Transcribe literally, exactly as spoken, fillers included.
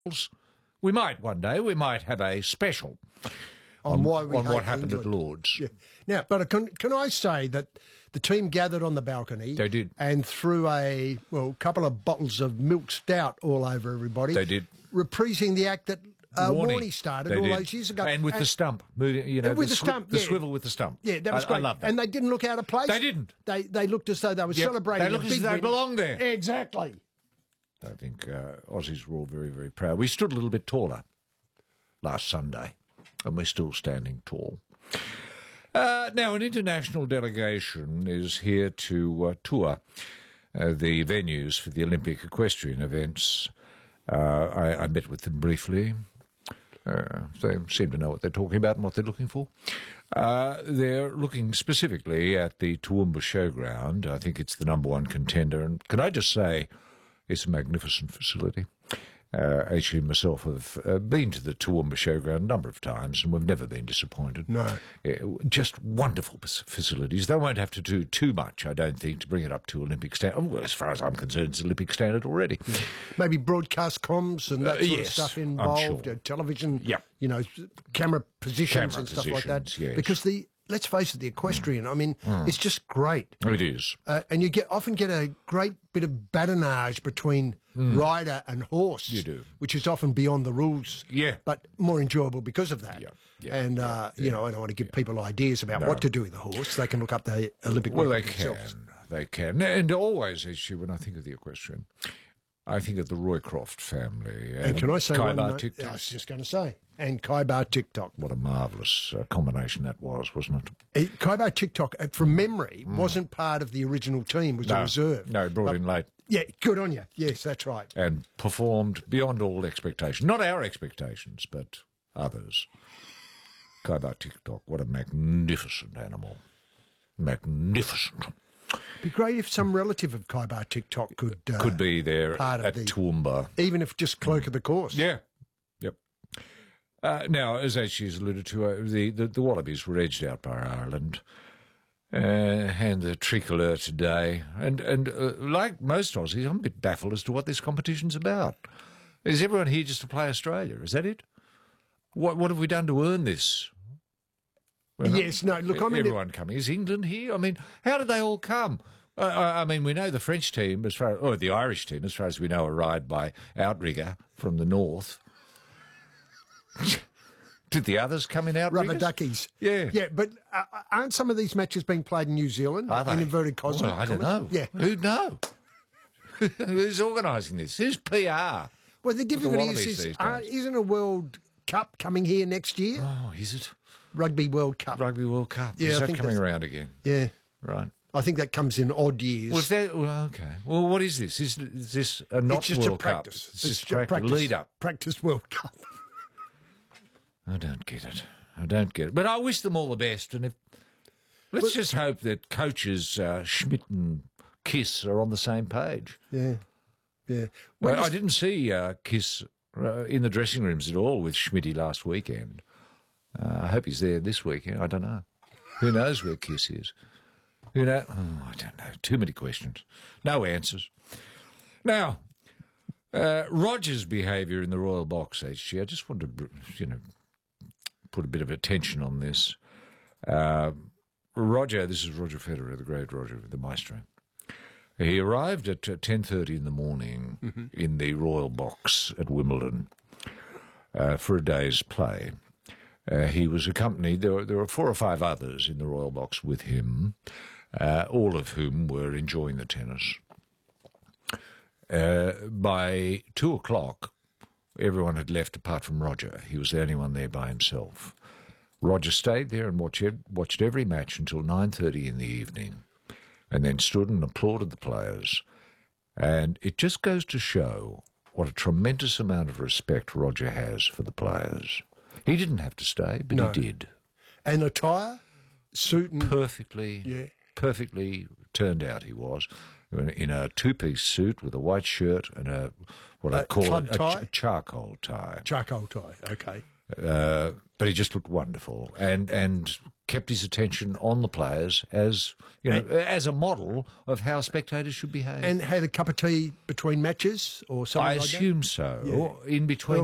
We might one day, we might have a special on, on, why we on hate what happened England. at Lord's. Yeah. Now, but can, can I say that the team gathered on the balcony. They did. And threw a, well, couple of bottles of milk stout all over everybody. They did. Reprising the act that uh, Warney. Warney started They all did. those years ago. And with the stump, moving, you know, with the, the stump, the yeah. swivel with the stump. Yeah, that was I, great. I love that. And they didn't look out of place. They didn't. They they looked as though they were Yep. celebrating. They looked a as big though they win. belonged there. Exactly. I think uh, Aussies were all very, very proud. We stood a little bit taller last Sunday, and we're still standing tall. Uh, now, an international delegation is here to uh, tour uh, the venues for the Olympic equestrian events. Uh, I, I met with them briefly. Uh, they seem to know what they're talking about and what they're looking for. Uh, they're looking specifically at the Toowoomba Showground. I think it's the number one contender. And can I just say, it's a magnificent facility. Uh, Ashley and myself have uh, been to the Toowoomba Showground a number of times, and we've never been disappointed. No. Uh, just wonderful facilities. They won't have to do too much, I don't think, to bring it up to Olympic standard. Well, as far as I'm concerned, it's Olympic standard already. Maybe broadcast comms and that Uh, sort yes, of stuff I'm involved, sure. uh, television, Yep. you know, camera positions Camera and stuff like that. positions, yes. Because the, let's face it, the equestrian, I mean, it's just great. It is. Uh, and you get often get a great bit of badinage between rider and horse. You do. Which is often beyond the rules. Yeah. But more enjoyable because of that. Yeah, yeah, and, uh, you know, I don't want to give people ideas about what to do with the horse. They can look up the Olympic Well, they record can. themselves. They can. And always, actually, when I think of the equestrian, I think of the Roycroft family. And can I say one Kaibar note? TikTok. I was just going to say. And Kaibar TikTok. What a marvellous uh, combination that was, wasn't it? It, Kaibar TikTok, uh, from memory, wasn't part of the original team, was a reserve. No, brought But- in late Yeah, good on you. Yes, that's right. and performed beyond all expectation. Not our expectations, but others. Kaibar TikTok, what a magnificent animal. Magnificent. Be great if some relative of Kaibar TikTok could uh, Could be there part of at the- Toowoomba. even if just cloak of the course. Yeah. Yep. Uh, now, as she's alluded to, uh, the, the, the Wallabies were edged out by Ireland. Uh, and the tricolour today. And, and uh, like most Aussies, I'm a bit baffled as to what this competition's about. Is everyone here just to play Australia? Is that it? What what have we done to earn this? We're not- Yes, no, look, I mean, everyone coming. Is England here? I mean, how did they all come? Uh, I, I mean, we know the French team, as far or the Irish team, as far as we know, arrived by outrigger from the north. Did the others come in outriggers? Rubber duckies. Yeah. Yeah, but uh, aren't some of these matches being played in New Zealand? Are they? In inverted cosmos? Well, I don't know. Yeah. Who'd know? Who's organising this? Who's P R? Well, the difficulty Wallabies is, is these uh, days. isn't a World Cup coming here next year? Oh, is it? Rugby World Cup. Rugby World Cup. Yeah, is I that think coming that's- around again? Yeah. Right. I think that comes in odd years. Was that well, okay? Well, what is this? Is, is this a not it's just World a practice. Cup? It's just a a practice. Lead up. Practice World Cup. I don't get it. I don't get it. But I wish them all the best. And if let's just hope that coaches uh, Schmidt and Kiss are on the same page. Yeah. Yeah. Well, Well, I didn't see uh, Kiss uh, in the dressing rooms at all with Schmitty last weekend. Uh, I hope he's there this weekend. I don't know. Who knows where Kiss is? Who know? Oh, I don't know. Too many questions. No answers. Now, uh, Roger's behaviour in the Royal Box, H G, I just want to, you know, put a bit of attention on this. Uh, Roger, this is Roger Federer, the great Roger, the maestro. He arrived at uh, ten thirty in the morning mm-hmm. in the Royal Box at Wimbledon uh, for a day's play. Uh, he was accompanied, there were, there were four or five others in the Royal Box with him, uh, all of whom were enjoying the tennis. Uh, by two o'clock, everyone had left apart from Roger. He was the only one there by himself. Roger stayed there and watched, watched every match until nine thirty in the evening, and then stood and applauded the players. And it just goes to show what a tremendous amount of respect Roger has for the players. He didn't have to stay, but No. he did. and attire, suit and... Perfectly, Yeah. perfectly turned out he was. In a- in a two-piece suit with a white shirt and a, what I A call club it, a, tie? ch- charcoal tie. charcoal tie. Okay. Uh, but he just looked wonderful and and kept his attention on the players as you know as a model of how spectators should behave. And had a cup of tea between matches or something I like that? assume so. In between